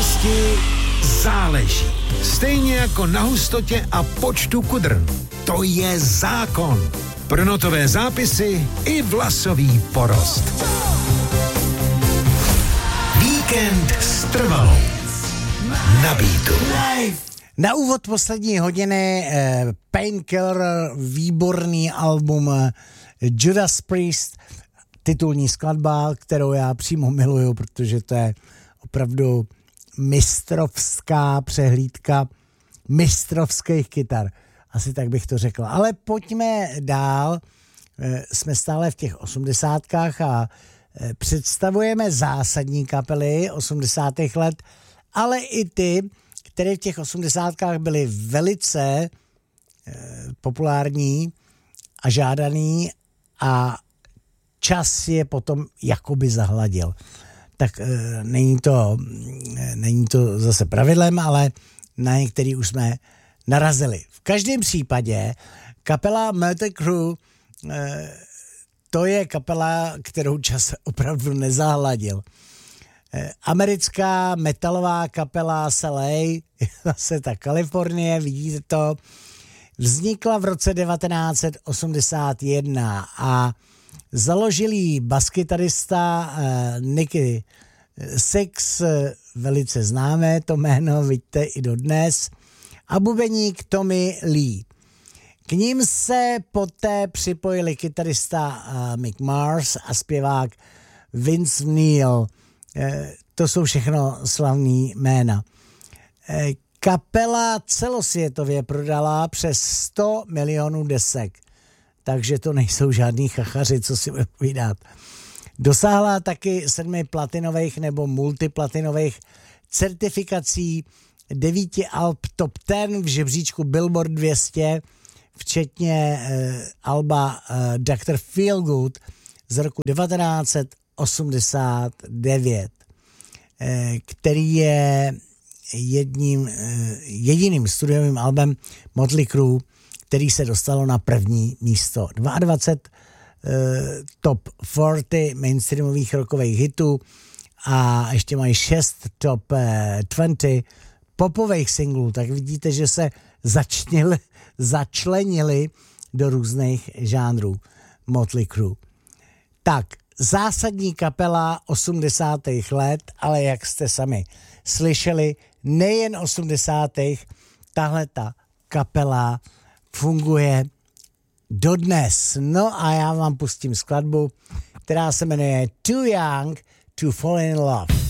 Rychlosti záleží. Stejně jako na hustotě a počtu kudrn. To je zákon. Pro notové zápisy i vlasový porost. Víkend s Trvalou. Na Beatu. Na úvod poslední hodiny Painkiller, výborný album Judas Priest, titulní skladba, kterou já přímo miluju, protože to je opravdu mistrovská přehlídka mistrovských kytar. Asi tak bych to řekl. Ale pojďme dál. Jsme stále v těch 80kách a představujeme zásadní kapely 80. let, ale i ty, které v těch 80kách byly velice populární a žádaný a čas je potom jakoby zahladil. Tak není to zase pravidlem, ale na některý už jsme narazili. V každém případě kapela Mötley Crüe, to je kapela, kterou čas opravdu nezahladil. Americká metalová kapela z LA, zase ta Kalifornie, vidíte to, vznikla v roce 1981 a založil ji baskytarista Nicky Sixx, velice známé to jméno, vidíte i dodnes, a bubeník Tommy Lee. K ním se poté připojili kytarista Mick Mars a zpěvák Vince Neil. To jsou všechno slavný jména. Kapela celosvětově prodala přes 100 milionů desek, takže to nejsou žádný chachaři, co si bude povídat. Dosáhla taky 7 platinových nebo multiplatinových certifikací, 9 alb top 10 v žebříčku Billboard 200, včetně alba Dr. Feelgood z roku 1989, který je jediným studiovým albem Mötley Crüe, který se dostalo na první místo. 22 top 40 mainstreamových rockových hitů a ještě mají 6 top 20 popových singlů, tak vidíte, že se začlenili do různých žánrů Mötley Crüe. Tak, zásadní kapela 80. let, ale jak jste sami slyšeli, nejen 80. tahle ta kapela funguje dodnes. No a já vám pustím skladbu, která se jmenuje Too Young to Fall in Love.